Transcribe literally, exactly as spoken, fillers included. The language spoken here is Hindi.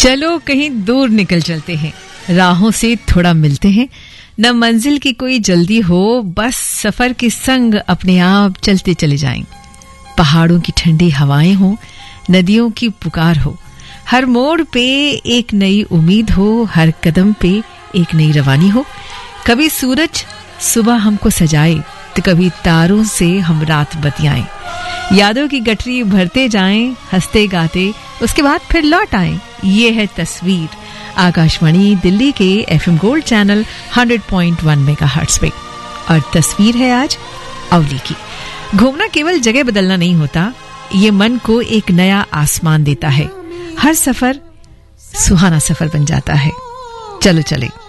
चलो कहीं दूर निकल चलते हैं, राहों से थोड़ा मिलते हैं, न मंजिल की कोई जल्दी हो, बस सफर के संग अपने आप चलते चले जाएं। पहाड़ों की ठंडी हवाएं हो, नदियों की पुकार हो, हर मोड़ पे एक नई उम्मीद हो, हर कदम पे एक नई रवानी हो। कभी सूरज सुबह हमको सजाए तो कभी तारों से हम रात बतियाएं। यादों की गठरी भरते जाएं, हंसते गाते उसके बाद फिर लौट आएं। ये है तस्वीर, आकाशवाणी दिल्ली के FM gold channel hundred point one megahertz पे। और तस्वीर है आज अवली की। घूमना केवल जगह बदलना नहीं होता, ये मन को एक नया आसमान देता है। हर सफर सुहाना सफर बन जाता है। चलो चले।